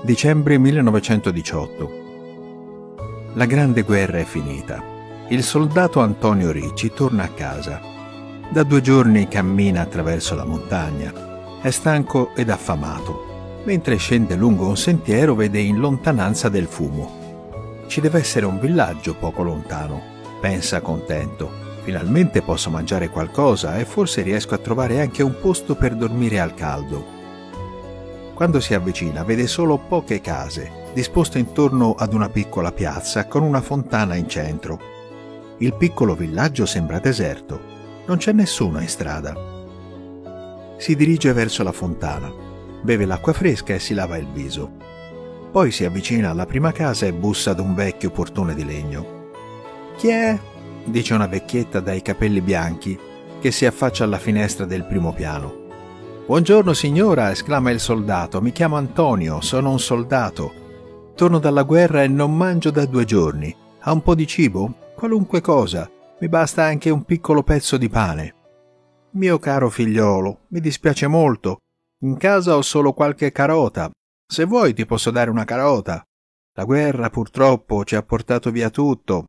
Dicembre 1918. La Grande Guerra è finita. Il soldato Antonio Ricci torna a casa. Da 2 giorni cammina attraverso la montagna. È stanco ed affamato. Mentre scende lungo un sentiero vede in lontananza del fumo. Ci deve essere un villaggio poco lontano, pensa contento. Finalmente posso mangiare qualcosa e forse riesco a trovare anche un posto per dormire al caldo. Quando si avvicina vede solo poche case, disposte intorno ad una piccola piazza con una fontana in centro. Il piccolo villaggio sembra deserto, non c'è nessuno in strada. Si dirige verso la fontana, beve l'acqua fresca e si lava il viso. Poi si avvicina alla prima casa e bussa ad un vecchio portone di legno. «Chi è?» dice una vecchietta dai capelli bianchi che si affaccia alla finestra del primo piano. «Buongiorno signora», esclama il soldato, «mi chiamo Antonio, sono un soldato. Torno dalla guerra e non mangio da 2 giorni. Ha un po' di cibo? Qualunque cosa. Mi basta anche un piccolo pezzo di pane». «Mio caro figliolo, mi dispiace molto. In casa ho solo qualche carota. Se vuoi ti posso dare una carota. La guerra purtroppo ci ha portato via tutto».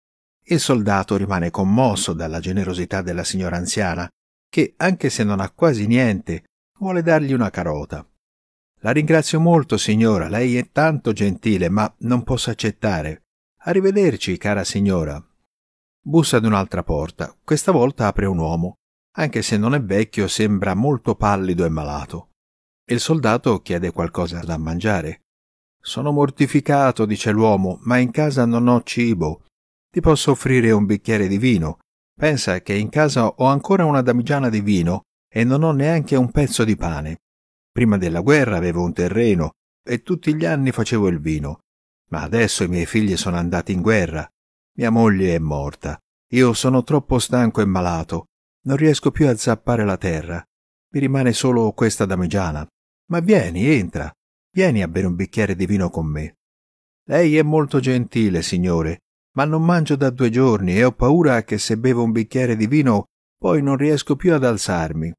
Il soldato rimane commosso dalla generosità della signora anziana, che, anche se non ha quasi niente, vuole dargli una carota. «La ringrazio molto, signora, lei è tanto gentile, ma non posso accettare. Arrivederci, cara signora». Bussa ad un'altra porta. Questa volta apre un uomo. Anche se non è vecchio, sembra molto pallido e malato. Il soldato chiede qualcosa da mangiare. «Sono mortificato», dice l'uomo, «ma in casa non ho cibo. Ti posso offrire un bicchiere di vino. Pensa che in casa ho ancora una damigiana di vino e non ho neanche un pezzo di pane. Prima della guerra avevo un terreno e tutti gli anni facevo il vino. Ma adesso i miei figli sono andati in guerra. Mia moglie è morta. Io sono troppo stanco e malato. Non riesco più a zappare la terra. Mi rimane solo questa damigiana. Ma vieni, entra. Vieni a bere un bicchiere di vino con me». «Lei è molto gentile, signore, ma non mangio da 2 giorni e ho paura che se bevo un bicchiere di vino poi non riesco più ad alzarmi».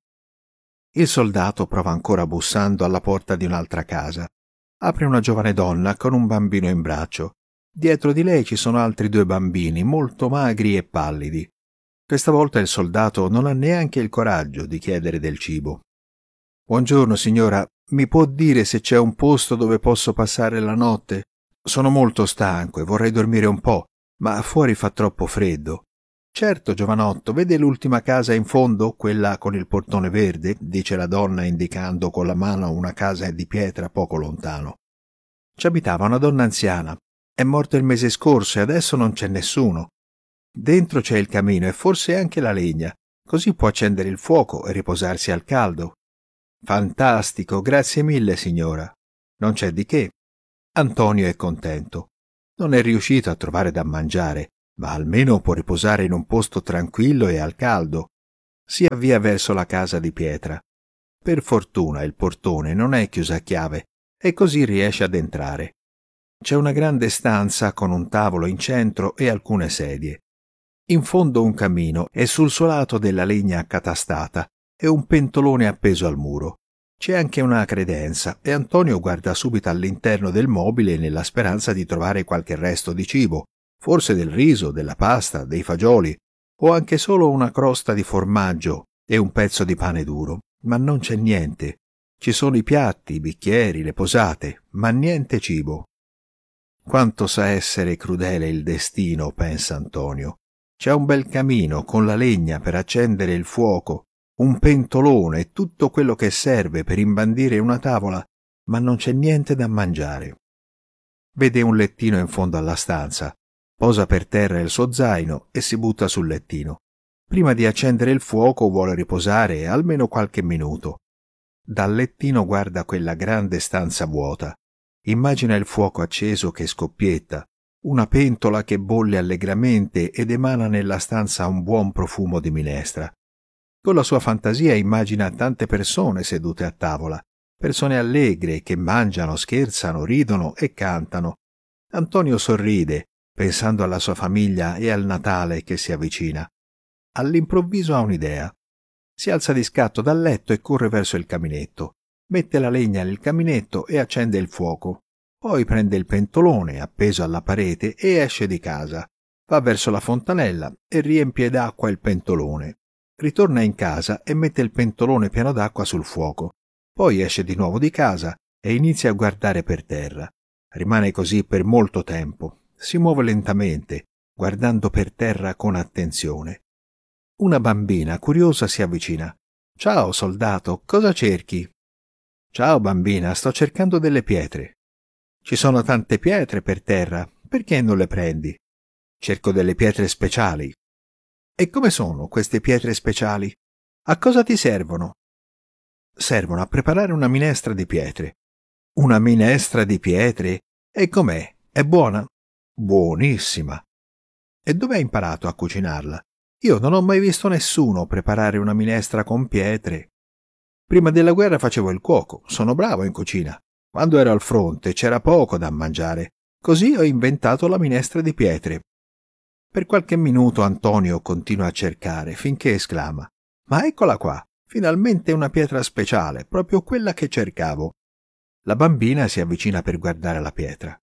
Il soldato prova ancora bussando alla porta di un'altra casa. Apre una giovane donna con un bambino in braccio. Dietro di lei ci sono altri 2 bambini, molto magri e pallidi. Questa volta il soldato non ha neanche il coraggio di chiedere del cibo. «Buongiorno, signora, mi può dire se c'è un posto dove posso passare la notte? Sono molto stanco e vorrei dormire un po', ma fuori fa troppo freddo». «Certo, giovanotto, vede l'ultima casa in fondo, quella con il portone verde?» dice la donna indicando con la mano una casa di pietra poco lontano. «Ci abitava una donna anziana. È morta il mese scorso e adesso non c'è nessuno. Dentro c'è il camino e forse anche la legna, così può accendere il fuoco e riposarsi al caldo». «Fantastico, grazie mille, signora». «Non c'è di che». Antonio è contento. Non è riuscito a trovare da mangiare, ma almeno può riposare in un posto tranquillo e al caldo. Si avvia verso la casa di pietra. Per fortuna il portone non è chiuso a chiave e così riesce ad entrare. C'è una grande stanza con un tavolo in centro e alcune sedie. In fondo un camino e sul suo lato della legna accatastata e un pentolone appeso al muro. C'è anche una credenza e Antonio guarda subito all'interno del mobile nella speranza di trovare qualche resto di cibo, forse del riso, della pasta, dei fagioli o anche solo una crosta di formaggio e un pezzo di pane duro, ma non c'è niente. Ci sono i piatti, i bicchieri, le posate, ma niente cibo. Quanto sa essere crudele il destino, pensa Antonio. C'è un bel camino con la legna per accendere il fuoco, un pentolone e tutto quello che serve per imbandire una tavola, ma non c'è niente da mangiare. Vede un lettino in fondo alla stanza, posa per terra il suo zaino e si butta sul lettino. Prima di accendere il fuoco vuole riposare almeno qualche minuto. Dal lettino guarda quella grande stanza vuota. Immagina il fuoco acceso che scoppietta, una pentola che bolle allegramente ed emana nella stanza un buon profumo di minestra. Con la sua fantasia immagina tante persone sedute a tavola, persone allegre che mangiano, scherzano, ridono e cantano. Antonio sorride, pensando alla sua famiglia e al Natale che si avvicina. All'improvviso ha un'idea. Si alza di scatto dal letto e corre verso il caminetto. Mette la legna nel caminetto e accende il fuoco. Poi prende il pentolone appeso alla parete e esce di casa. Va verso la fontanella e riempie d'acqua il pentolone. Ritorna in casa e mette il pentolone pieno d'acqua sul fuoco. Poi esce di nuovo di casa e inizia a guardare per terra. Rimane così per molto tempo. Si muove lentamente, guardando per terra con attenzione. Una bambina curiosa si avvicina. «Ciao, soldato, cosa cerchi?» «Ciao, bambina, sto cercando delle pietre». «Ci sono tante pietre per terra, perché non le prendi?» «Cerco delle pietre speciali». «E come sono queste pietre speciali? A cosa ti servono?» «Servono a preparare una minestra di pietre». «Una minestra di pietre? E com'è? È buona?» «Buonissima». «E dove hai imparato a cucinarla? Io non ho mai visto nessuno preparare una minestra con pietre». «Prima della guerra facevo il cuoco, sono bravo in cucina. Quando ero al fronte c'era poco da mangiare, così ho inventato la minestra di pietre». Per qualche minuto Antonio continua a cercare, finché esclama: «Ma eccola qua, finalmente una pietra speciale, proprio quella che cercavo». La bambina si avvicina per guardare la pietra.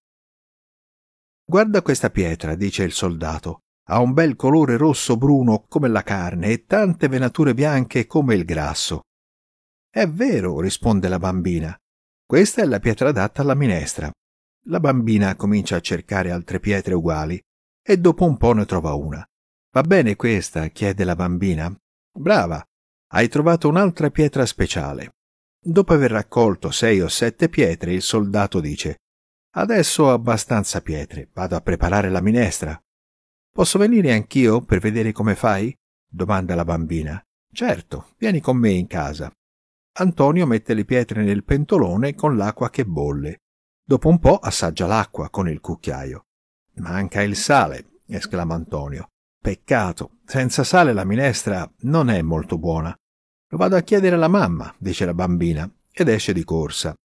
«Guarda questa pietra», dice il soldato. «Ha un bel colore rosso-bruno come la carne e tante venature bianche come il grasso». «È vero», risponde la bambina. «Questa è la pietra adatta alla minestra». La bambina comincia a cercare altre pietre uguali e dopo un po' ne trova una. «Va bene questa?» chiede la bambina. «Brava, hai trovato un'altra pietra speciale». Dopo aver raccolto 6 o 7 pietre, il soldato dice: «Adesso ho abbastanza pietre, vado a preparare la minestra». «Posso venire anch'io per vedere come fai?» domanda la bambina. «Certo, vieni con me in casa». Antonio mette le pietre nel pentolone con l'acqua che bolle. Dopo un po' assaggia l'acqua con il cucchiaio. «Manca il sale», esclama Antonio. «Peccato, senza sale la minestra non è molto buona». «Lo vado a chiedere alla mamma», dice la bambina, ed esce di corsa.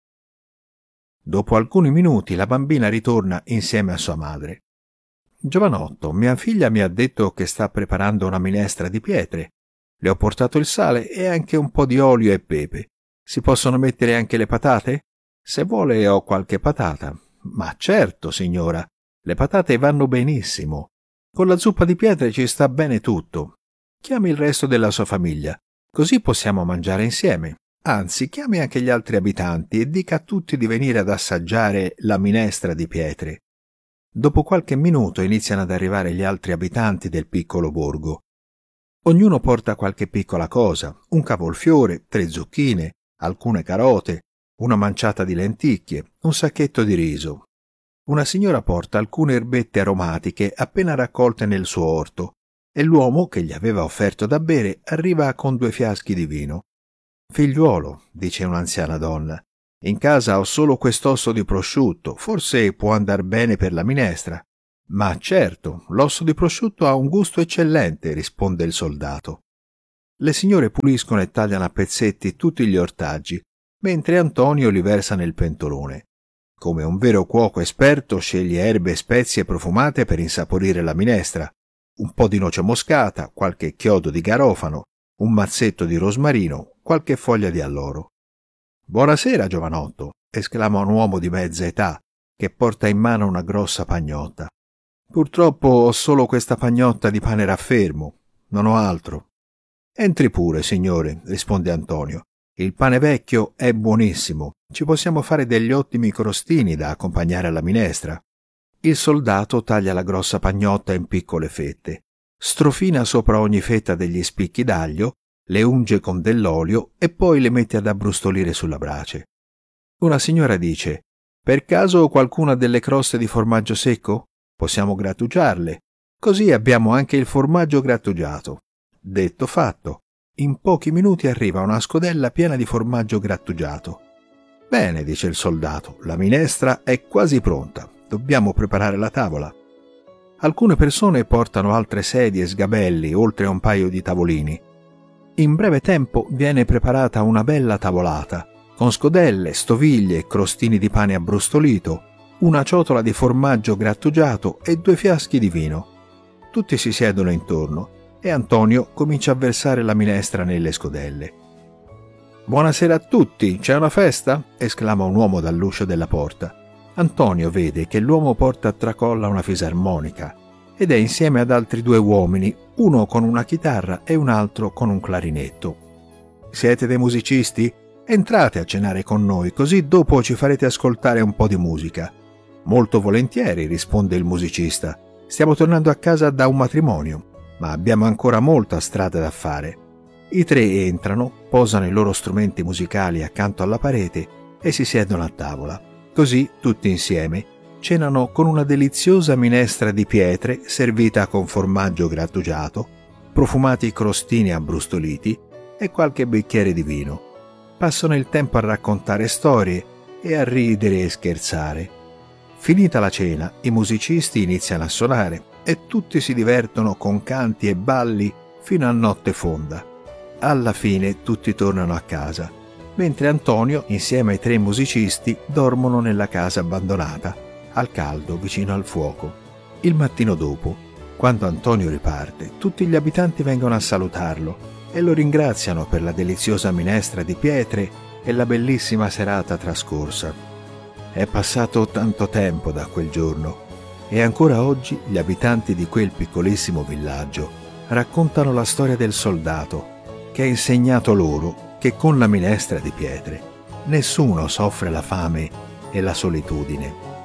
Dopo alcuni minuti la bambina ritorna insieme a sua madre. «Giovanotto, mia figlia mi ha detto che sta preparando una minestra di pietre. Le ho portato il sale e anche un po' di olio e pepe. Si possono mettere anche le patate? Se vuole ho qualche patata». «Ma certo, signora, le patate vanno benissimo. Con la zuppa di pietre ci sta bene tutto. Chiami il resto della sua famiglia, così possiamo mangiare insieme. Anzi, chiami anche gli altri abitanti e dica a tutti di venire ad assaggiare la minestra di pietre». Dopo qualche minuto iniziano ad arrivare gli altri abitanti del piccolo borgo. Ognuno porta qualche piccola cosa: un cavolfiore, 3 zucchine, alcune carote, una manciata di lenticchie, un sacchetto di riso. Una signora porta alcune erbette aromatiche appena raccolte nel suo orto e l'uomo che gli aveva offerto da bere arriva con 2 fiaschi di vino. «Figliuolo», dice un'anziana donna, «in casa ho solo quest'osso di prosciutto, forse può andar bene per la minestra». «Ma certo, l'osso di prosciutto ha un gusto eccellente», risponde il soldato. Le signore puliscono e tagliano a pezzetti tutti gli ortaggi, mentre Antonio li versa nel pentolone. Come un vero cuoco esperto sceglie erbe e spezie profumate per insaporire la minestra, un po' di noce moscata, qualche chiodo di garofano, un mazzetto di rosmarino, qualche foglia di alloro. «Buonasera, giovanotto», esclama un uomo di mezza età che porta in mano una grossa pagnotta. «Purtroppo ho solo questa pagnotta di pane raffermo, non ho altro». «Entri pure, signore», risponde Antonio. «Il pane vecchio è buonissimo, ci possiamo fare degli ottimi crostini da accompagnare alla minestra». Il soldato taglia la grossa pagnotta in piccole fette, strofina sopra ogni fetta degli spicchi d'aglio, le unge con dell'olio e poi le mette ad abbrustolire sulla brace. Una signora dice: «Per caso qualcuna delle croste di formaggio secco? Possiamo grattugiarle, così abbiamo anche il formaggio grattugiato». Detto fatto, in pochi minuti arriva una scodella piena di formaggio grattugiato. «Bene», dice il soldato, «la minestra è quasi pronta, dobbiamo preparare la tavola». Alcune persone portano altre sedie e sgabelli, oltre a un paio di tavolini. In breve tempo viene preparata una bella tavolata, con scodelle, stoviglie e crostini di pane abbrustolito, una ciotola di formaggio grattugiato e 2 fiaschi di vino. Tutti si siedono intorno e Antonio comincia a versare la minestra nelle scodelle. «Buonasera a tutti, c'è una festa?» esclama un uomo dall'uscio della porta. Antonio vede che l'uomo porta a tracolla una fisarmonica ed è insieme ad altri 2 uomini, uno con una chitarra e un altro con un clarinetto. «Siete dei musicisti? Entrate a cenare con noi, così dopo ci farete ascoltare un po' di musica». «Molto volentieri», risponde il musicista. «Stiamo tornando a casa da un matrimonio, ma abbiamo ancora molta strada da fare». I 3 entrano, posano i loro strumenti musicali accanto alla parete e si siedono a tavola. Così, tutti insieme, cenano con una deliziosa minestra di pietre servita con formaggio grattugiato, profumati crostini abbrustoliti e qualche bicchiere di vino. Passano il tempo a raccontare storie e a ridere e scherzare. Finita la cena, i musicisti iniziano a suonare e tutti si divertono con canti e balli fino a notte fonda. Alla fine tutti tornano a casa, mentre Antonio, insieme ai 3 musicisti, dormono nella casa abbandonata, al caldo vicino al fuoco. Il mattino dopo, quando Antonio riparte, tutti gli abitanti vengono a salutarlo e lo ringraziano per la deliziosa minestra di pietre e la bellissima serata trascorsa. È passato tanto tempo da quel giorno e ancora oggi gli abitanti di quel piccolissimo villaggio raccontano la storia del soldato che ha insegnato loro che con la minestra di pietre nessuno soffre la fame e la solitudine.